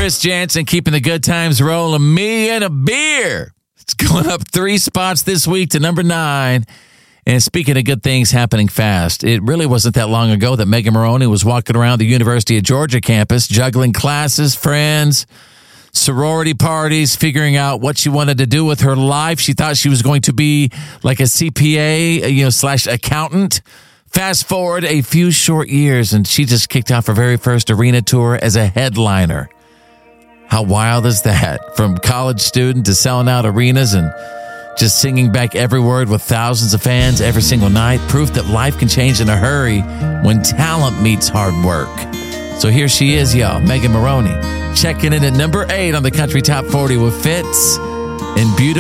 Chris Jansen keeping the good times rolling. Me and a Beer. It's going up 3 spots this week to number 9. And speaking of good things happening fast, it really wasn't that long ago that Megan Moroney was walking around the University of Georgia campus, juggling classes, friends, sorority parties, figuring out what she wanted to do with her life. She thought she was going to be like a CPA, / accountant. Fast forward a few short years, and she just kicked off her very first arena tour as a headliner. How wild is that? From college student to selling out arenas and just singing back every word with thousands of fans every single night. Proof that life can change in a hurry when talent meets hard work. So here she is, y'all, Megan Moroney, checking in at number 8 on the Country Top 40 with Fitz and Beautiful.